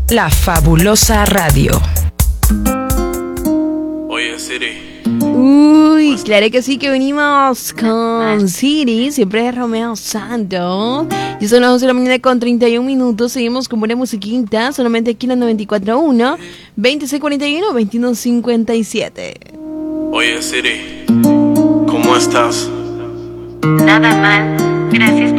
La Fabulosa Radio. Oye, Siri. Uy, claro que sí, que venimos con Siri, siempre es Romeo Santos. Y son las 11 de la mañana con 31 minutos. Seguimos con buena musiquita, solamente aquí en la 94.1, 2641-2157. Oye, Siri, ¿cómo estás? Nada mal, gracias